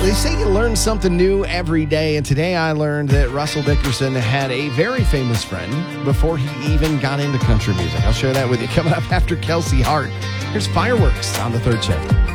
They say you learn something new every day, and today I learned that Russell Dickerson had a very famous friend before he even got into country music. I'll share that with you coming up after Kelsey Hart. Here's Fireworks on the third shift.